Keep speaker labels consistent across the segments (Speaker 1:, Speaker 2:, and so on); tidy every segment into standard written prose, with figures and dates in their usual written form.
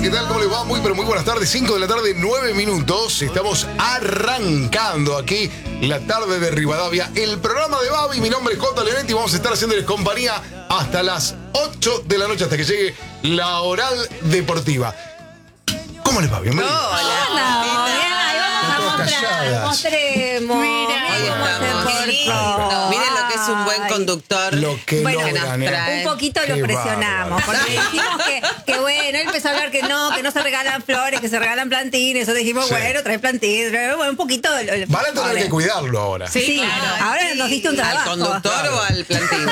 Speaker 1: ¿Qué tal? ¿Cómo les va? Muy, pero muy buenas tardes. 5 de la tarde, 9 minutos. Estamos arrancando aquí la tarde de Rivadavia. El programa de Babi. Mi nombre es Jota Leonenti y vamos a estar haciéndoles compañía hasta las 8 de la noche, hasta que llegue la Oral Deportiva. ¿Cómo les va? Bienvenido.
Speaker 2: Hola, mostremos.
Speaker 3: Miren lo que es un buen conductor.
Speaker 1: Lo que
Speaker 2: Bueno,
Speaker 1: logran,
Speaker 2: un poquito lo presionamos, porque dijimos que bueno, él empezó a hablar que no se regalan flores, que se regalan plantines. Nosotros dijimos,
Speaker 1: Sí.
Speaker 2: bueno, trae plantines, bueno, un poquito.
Speaker 1: Van a tener que cuidarlo ahora.
Speaker 2: Sí,
Speaker 3: claro.
Speaker 2: ahora nos diste un trabajo.
Speaker 3: ¿Al conductor o al plantín?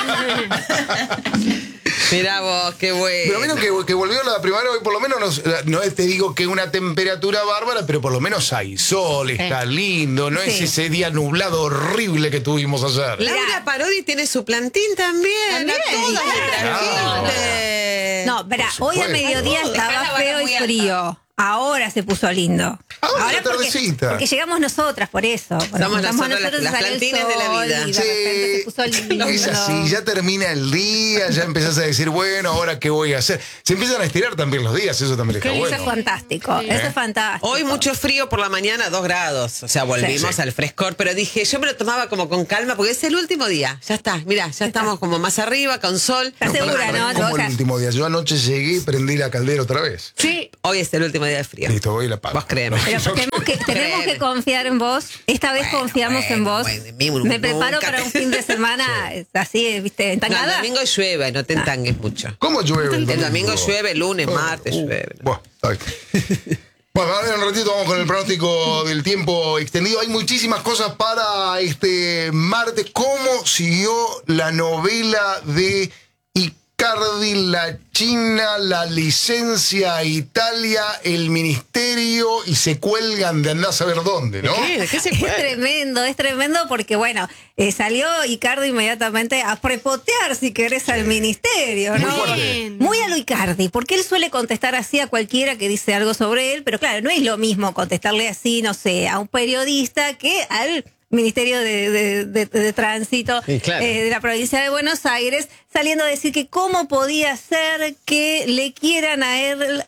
Speaker 3: Mirá vos, qué bueno.
Speaker 1: Pero vieron que volvió la primavera hoy, por lo menos no te digo que una temperatura bárbara, pero por lo menos hay sol, está lindo, no es
Speaker 2: Sí.
Speaker 1: ese día nublado horrible que tuvimos ayer.
Speaker 3: Laura Parodi tiene su plantín también. A todas le trajiste.
Speaker 2: No, verá, hoy a
Speaker 1: supuesto.
Speaker 2: mediodía estaba feo y frío. Ahora se puso lindo.
Speaker 1: Ahora la
Speaker 2: porque
Speaker 1: tardecita.
Speaker 2: llegamos nosotras, por eso.
Speaker 3: Somos nosotros las
Speaker 2: sale el
Speaker 3: plantines de la
Speaker 2: sol
Speaker 3: vida.
Speaker 2: y de repente se puso lindo.
Speaker 1: Es así, ya termina el día, ya empezás a decir, bueno, ahora qué voy a hacer. Se empiezan a estirar también los días, eso también está
Speaker 2: Eso
Speaker 1: bueno.
Speaker 2: es fantástico, eso es fantástico.
Speaker 3: Hoy mucho frío por la mañana, 2 grados. O sea, volvimos
Speaker 1: Sí.
Speaker 3: al frescor. Pero dije, yo me lo tomaba como con calma porque es el último día. Ya está, mirá, ya estamos como más arriba, con sol.
Speaker 2: ¿Estás segura, no?
Speaker 1: Como
Speaker 2: O sea,
Speaker 1: el último día. Yo anoche llegué y prendí la caldera otra vez.
Speaker 3: Sí, hoy es el último día de frío.
Speaker 1: Listo, voy y la apago.
Speaker 3: Vos créeme.
Speaker 2: pero tenemos que confiar en vos. Esta vez confiamos en vos.
Speaker 3: en mí
Speaker 2: Me preparo
Speaker 3: nunca
Speaker 2: para
Speaker 3: te-
Speaker 2: un fin de semana así, ¿viste?
Speaker 3: No, el
Speaker 2: Entangada.
Speaker 3: domingo llueve, no te entangues mucho.
Speaker 1: ¿Cómo llueve?
Speaker 3: El domingo llueve, el lunes, martes llueve.
Speaker 1: Bueno, está bien. Bueno, ahora en un ratito vamos con el pronóstico del tiempo extendido. Hay muchísimas cosas para este martes. ¿Cómo siguió la novela de Icardi, la China, la licencia a Italia, el ministerio y se cuelgan de andar a saber dónde, ¿no?
Speaker 3: ¿De qué se
Speaker 2: Es
Speaker 3: puede?
Speaker 2: tremendo porque, bueno, salió Icardi inmediatamente a prepotear, si querés, al ministerio, ¿no?
Speaker 1: Muy fuerte.
Speaker 2: Muy a lo Icardi, porque él suele contestar así a cualquiera que dice algo sobre él, pero claro, no es lo mismo contestarle así, no sé, a un periodista que al Ministerio de Tránsito
Speaker 3: Sí, claro.
Speaker 2: de la provincia de Buenos Aires, saliendo a decir que cómo podía ser que le quieran a él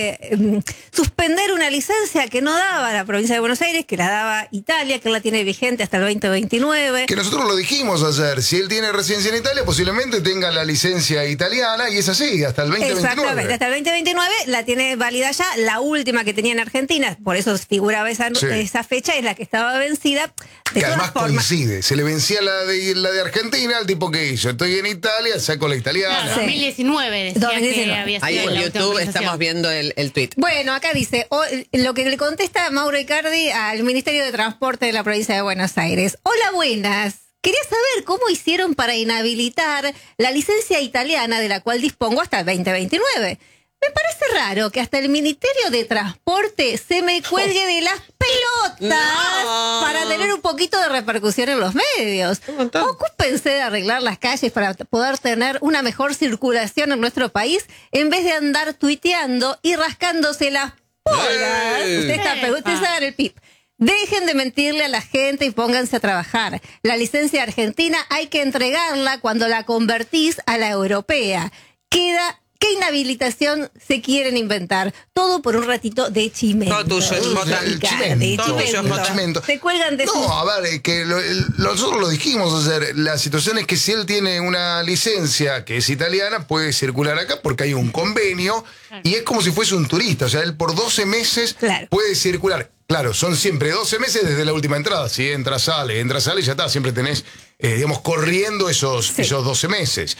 Speaker 2: suspender una licencia que no daba la provincia de Buenos Aires, que la daba Italia, que él la tiene vigente hasta el 2029.
Speaker 1: Que nosotros lo dijimos ayer, si él tiene residencia en Italia, posiblemente tenga la licencia italiana y es así, hasta el 2029.
Speaker 2: Exactamente, hasta el 2029 la tiene válida ya, la última que tenía en Argentina, por eso figuraba esa fecha, es la que estaba vencida. De
Speaker 1: Que
Speaker 2: todas
Speaker 1: además
Speaker 2: formas,
Speaker 1: coincide, se le vencía la de Argentina, el tipo que hizo, estoy en Italia, saco la italiana.
Speaker 4: Claro, 2019 decía
Speaker 2: 2019.
Speaker 4: que había sido
Speaker 3: Ahí en
Speaker 4: la
Speaker 3: YouTube
Speaker 4: autorización.
Speaker 3: estamos viendo el tweet.
Speaker 2: bueno, acá dice, lo que le contesta Mauro Icardi al Ministerio de Transporte de la provincia de Buenos Aires. Hola, buenas. Quería saber cómo hicieron para inhabilitar la licencia italiana de la cual dispongo hasta el 2029. Me parece raro que hasta el Ministerio de Transporte se me cuelgue de las pelotas
Speaker 3: No.
Speaker 2: para tener un poquito de repercusión en los medios.
Speaker 3: Un montón.
Speaker 2: Ocúpense de arreglar las calles para poder tener una mejor circulación en nuestro país en vez de andar tuiteando y rascándose las polas. Usted sabe el pip. Dejen de mentirle a la gente y pónganse a trabajar. La licencia argentina hay que entregarla cuando la convertís a la europea. ¿Qué inhabilitación se quieren inventar? Todo por un ratito de chimento.
Speaker 3: Todo tuyo,
Speaker 1: El chimento,
Speaker 3: Todo tuyo,
Speaker 1: el chimento.
Speaker 2: Se cuelgan de
Speaker 1: No, a ver, que nosotros lo dijimos ayer, la situación es que si él tiene una licencia que es italiana, puede circular acá porque hay un convenio y es como si fuese un turista, o sea, él por 12 meses
Speaker 2: Claro.
Speaker 1: puede circular. Claro, son siempre 12 meses desde la última entrada, si entra, sale, y ya está, siempre tenés, digamos, corriendo esos 12 meses.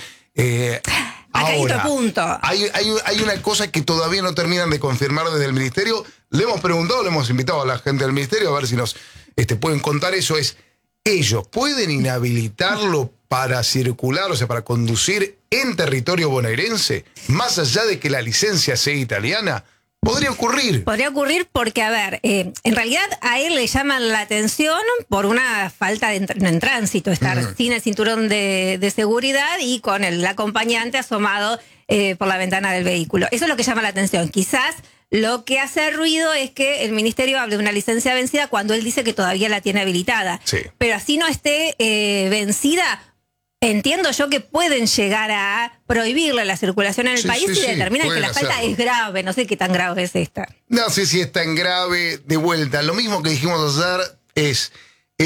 Speaker 2: Acá hay otro punto.
Speaker 1: Hay una cosa que todavía no terminan de confirmar desde el ministerio. Le hemos preguntado, le hemos invitado a la gente del ministerio a ver si nos pueden contar eso. ¿Ellos pueden inhabilitarlo para circular, o sea, para conducir en territorio bonaerense? Más allá de que la licencia sea italiana, podría ocurrir.
Speaker 2: Podría ocurrir porque, a ver, en realidad a él le llaman la atención por una falta de en tránsito, estar sin el cinturón de seguridad y con el acompañante asomado por la ventana del vehículo. Eso es lo que llama la atención. Quizás lo que hace ruido es que el ministerio hable de una licencia vencida cuando él dice que todavía la tiene habilitada.
Speaker 1: Sí.
Speaker 2: Pero así no esté vencida. entiendo yo que pueden llegar a prohibirle la circulación en el país y determinan que la falta es grave. No sé qué tan grave es esta.
Speaker 1: No sé si es tan grave. De vuelta, lo mismo que dijimos ayer es...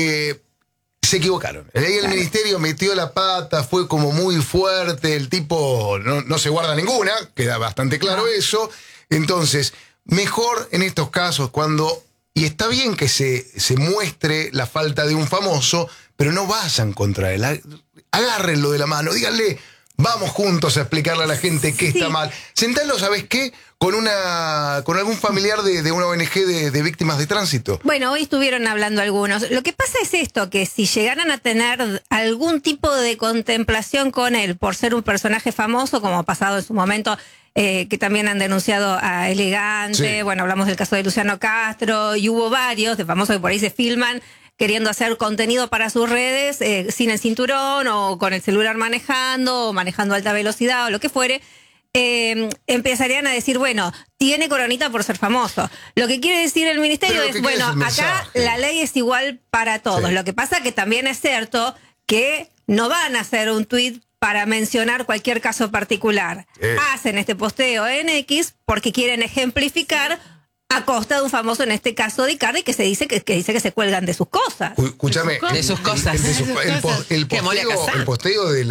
Speaker 1: se equivocaron. Ahí el ministerio metió la pata, fue como muy fuerte, el tipo no se guarda ninguna, queda bastante claro eso. Entonces, mejor en estos casos cuando... Y está bien que se muestre la falta de un famoso, pero no vayan contra él. Agárrenlo de la mano, díganle, vamos juntos a explicarle a la gente qué está mal. Sentalo, ¿sabes qué? Con algún familiar de una ONG de víctimas de tránsito.
Speaker 2: Bueno, hoy estuvieron hablando algunos. Lo que pasa es esto, que si llegaran a tener algún tipo de contemplación con él por ser un personaje famoso, como ha pasado en su momento, que también han denunciado a Elegante, bueno, hablamos del caso de Luciano Castro, y hubo varios de famosos que por ahí se filman queriendo hacer contenido para sus redes, sin el cinturón, o con el celular manejando, o manejando a alta velocidad, o lo que fuere. Empezarían a decir, bueno, tiene coronita por ser famoso. Lo que quiere decir el ministerio es, bueno, acá la ley es igual para todos. Lo que pasa que también es cierto que no van a hacer un tuit para mencionar cualquier caso particular. Hacen este posteo en X porque quieren ejemplificar a costa de un famoso, en este caso de Icardi, que dice que se cuelgan de sus cosas.
Speaker 1: Escúchame.
Speaker 3: De sus cosas.
Speaker 1: El posteo de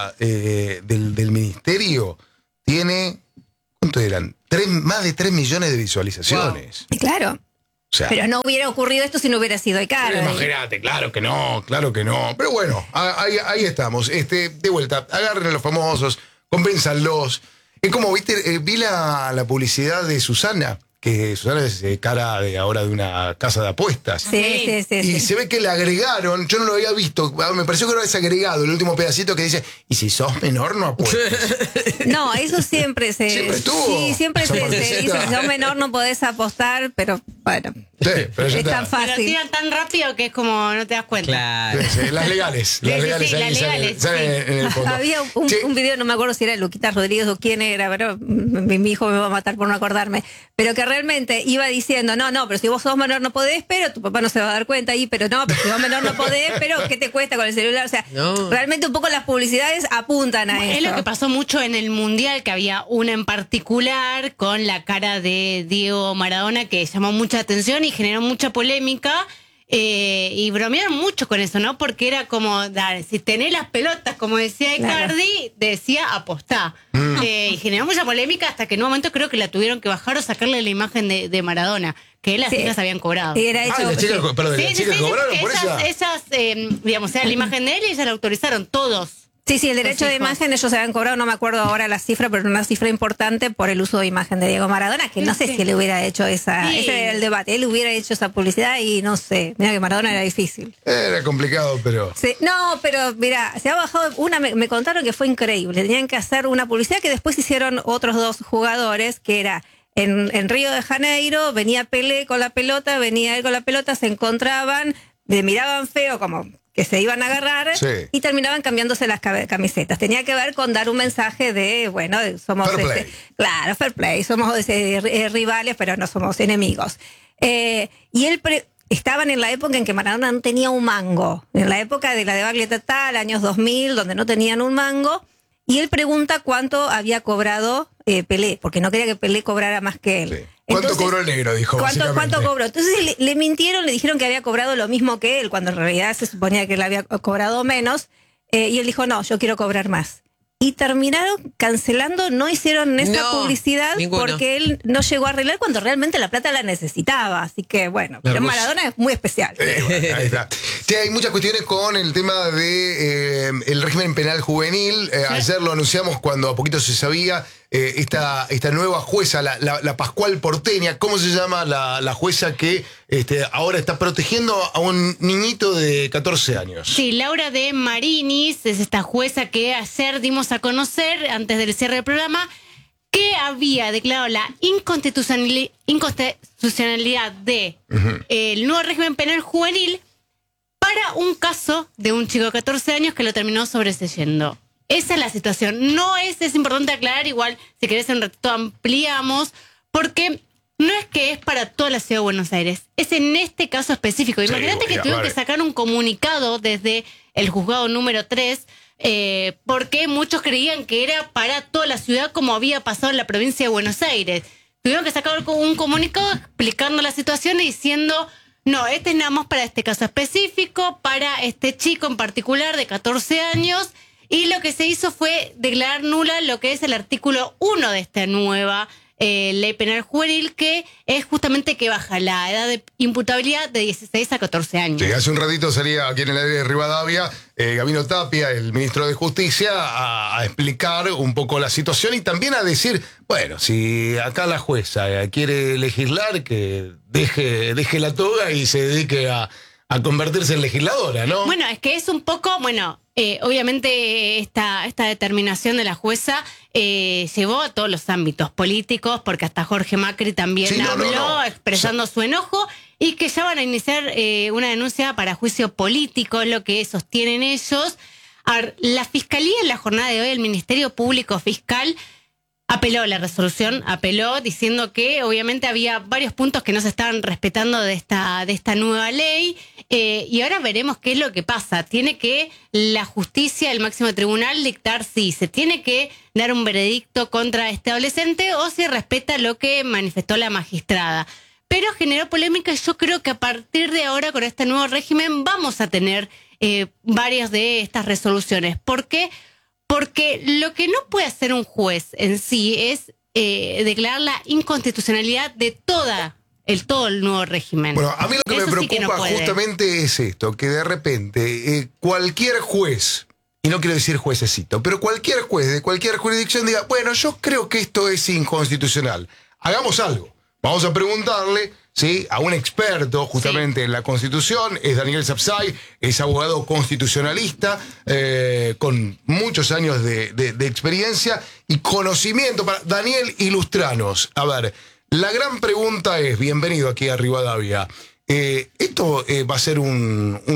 Speaker 1: del ministerio tiene, ¿cuánto eran? Más de 3 millones de visualizaciones.
Speaker 2: Wow. Claro. O sea, pero no hubiera ocurrido esto si no hubiera sido Icardi.
Speaker 1: Imagínate, claro que no. Pero bueno, ahí estamos. De vuelta, agarren a los famosos, convénzanlos. Es como, viste, vi la publicidad de Susana, que Susana es cara ahora de una casa de apuestas.
Speaker 2: Sí.
Speaker 1: Y se ve que le agregaron, yo no lo había visto, me pareció que lo habías agregado, el último pedacito que dice, y si sos menor no apuestes.
Speaker 2: No, eso siempre
Speaker 1: estuvo.
Speaker 2: Sí, siempre se dice, si sos menor no podés apostar, pero bueno.
Speaker 1: Sí, pero
Speaker 2: es tan fácil.
Speaker 4: Pero tiran tan rápido que es como no te das cuenta.
Speaker 3: Claro.
Speaker 1: Las legales.
Speaker 4: Las legales.
Speaker 1: Salen en el fondo.
Speaker 2: Había un video, no me acuerdo si era Luquita Rodríguez o quién era, pero mi hijo me va a matar por no acordarme. Pero que realmente iba diciendo, no, pero si vos sos menor no podés, pero tu papá no se va a dar cuenta ahí, pero si vos menor no podés, pero ¿qué te cuesta con el celular? O sea, realmente un poco las publicidades apuntan a eso.
Speaker 4: Es lo que pasó mucho en el Mundial, que había una en particular con la cara de Diego Maradona que llamó mucha atención y generó mucha polémica, y bromearon mucho con eso, ¿no? Porque era como, dale, si tenés las pelotas, como decía Icardi, decía apostá. Y generó mucha polémica hasta que en un momento creo que la tuvieron que bajar o sacarle la imagen de Maradona, que las chicas habían cobrado.
Speaker 2: Y era hecho,
Speaker 1: las chicas cobraron por eso.
Speaker 4: Esas, digamos, era la imagen de él y ellas la autorizaron todos.
Speaker 2: Sí, el derecho de imagen ellos se habían cobrado, no me acuerdo ahora la cifra, pero una cifra importante por el uso de imagen de Diego Maradona, que no sé si él hubiera hecho ese era el debate, él hubiera hecho esa publicidad y no sé, mira que Maradona era difícil.
Speaker 1: Era complicado, pero...
Speaker 2: Sí, no, pero mira, se ha bajado me contaron que fue increíble, tenían que hacer una publicidad que después hicieron otros 2 jugadores, que era en Río de Janeiro, venía Pelé con la pelota, venía él con la pelota, se encontraban, le miraban feo como... que se iban a agarrar y terminaban cambiándose las camisetas. Tenía que ver con dar un mensaje de, bueno, somos...
Speaker 1: Fair play.
Speaker 2: Claro, fair play. Somos rivales, pero no somos enemigos. Y él estaban en la época en que Maradona no tenía un mango. En la época de la debacle total, años 2000, donde no tenían un mango. Y él pregunta cuánto había cobrado Pelé, porque no quería que Pelé cobrara más que él.
Speaker 1: Sí. ¿Cuánto cobró el negro? Dijo.
Speaker 2: ¿Cuánto cobró? Entonces le mintieron, le dijeron que había cobrado lo mismo que él, cuando en realidad se suponía que él había cobrado menos. Y él dijo, no, yo quiero cobrar más. Y terminaron cancelando, no hicieron esa publicidad porque él no llegó a arreglar cuando realmente la plata la necesitaba. Así que bueno, pero Maradona es muy especial.
Speaker 1: Bueno, ahí está. Sí, hay muchas cuestiones con el tema de el régimen penal juvenil. Ayer lo anunciamos cuando a poquito se sabía. Esta nueva jueza, la Pascual Porteña, ¿cómo se llama la jueza que ahora está protegiendo a un niñito de 14 años?
Speaker 4: Sí, Laura de Marinis es esta jueza que ayer dimos a conocer, antes del cierre del programa, que había declarado la inconstitucionalidad de el nuevo régimen penal juvenil para un caso de un chico de 14 años que lo terminó sobreseyendo. Esa es la situación. No es importante aclarar, igual si querés en un ratito ampliamos, porque no es que es para toda la ciudad de Buenos Aires, es en este caso específico. Imagínate que tuvieron que sacar un comunicado desde el juzgado número 3 porque muchos creían que era para toda la ciudad como había pasado en la provincia de Buenos Aires. Tuvieron que sacar un comunicado explicando la situación y diciendo, no, este es nada más para este caso específico, para este chico en particular de 14 años, y lo que se hizo fue declarar nula lo que es el artículo 1 de esta nueva ley penal juvenil, que es justamente que baja la edad de imputabilidad de 16 a 14 años.
Speaker 1: Sí, hace un ratito salía aquí en el aire de Rivadavia Gabino Tapia, el ministro de Justicia, a explicar un poco la situación y también a decir, bueno, si acá la jueza quiere legislar, que deje la toga y se dedique a convertirse en legisladora, ¿no?
Speaker 4: Bueno, es que es un poco, obviamente esta determinación de la jueza llevó a todos los ámbitos políticos, porque hasta Jorge Macri también habló expresando su enojo, y que ya van a iniciar una denuncia para juicio político, lo que sostienen ellos. La Fiscalía, en la jornada de hoy, el Ministerio Público Fiscal apeló a la resolución, diciendo que obviamente había varios puntos que no se estaban respetando de esta nueva ley, y ahora veremos qué es lo que pasa. Tiene que la justicia, el máximo tribunal, dictar si se tiene que dar un veredicto contra este adolescente o si respeta lo que manifestó la magistrada. Pero generó polémica, y yo creo que a partir de ahora, con este nuevo régimen, vamos a tener varias de estas resoluciones. ¿Por qué? Porque lo que no puede hacer un juez en sí es declarar la inconstitucionalidad de todo el nuevo régimen.
Speaker 1: Bueno, a mí lo que
Speaker 4: Eso
Speaker 1: me
Speaker 4: sí que no
Speaker 1: preocupa
Speaker 4: puede.
Speaker 1: justamente es esto, que de repente cualquier juez, y no quiero decir juececito, pero cualquier juez de cualquier jurisdicción diga, bueno, yo creo que esto es inconstitucional. Hagamos algo. Vamos a preguntarle, ¿sí?, a un experto justamente en la Constitución. Es Daniel Sapsay, es abogado constitucionalista, con muchos años de experiencia y conocimiento. Daniel, ilustranos. A ver, la gran pregunta es, bienvenido aquí a Rivadavia, ¿esto va a ser un